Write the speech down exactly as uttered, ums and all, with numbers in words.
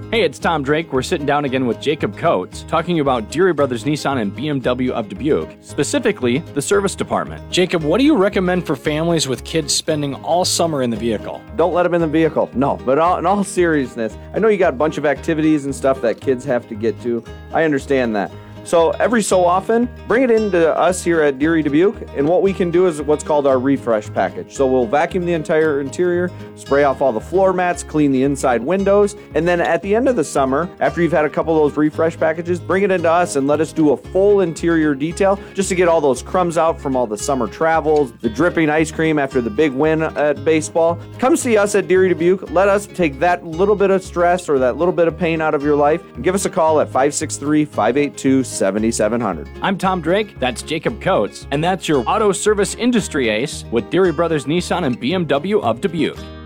Hey, it's Tom Drake. We're sitting down again with Jacob Coates, talking about Deary Brothers Nissan and B M W of Dubuque, specifically the service department. Jacob, what do you recommend for families with kids spending all summer in the vehicle? Don't let them in the vehicle. No, but all, in all seriousness, I know you got a bunch of activities and stuff that kids have to get to. I understand that. So every so often, bring it into us here at Deary Dubuque, and what we can do is what's called our refresh package. So we'll vacuum the entire interior, spray off all the floor mats, clean the inside windows, and then at the end of the summer, after you've had a couple of those refresh packages, bring it into us and let us do a full interior detail just to get all those crumbs out from all the summer travels, the dripping ice cream after the big win at baseball. Come see us at Deary Dubuque. Let us take that little bit of stress or that little bit of pain out of your life, and give us a call at five six three, five eight two, seven seven zero zero. I'm Tom Drake, that's Jacob Coates, and that's your auto service industry ace with Deary Brothers Nissan and B M W of Dubuque.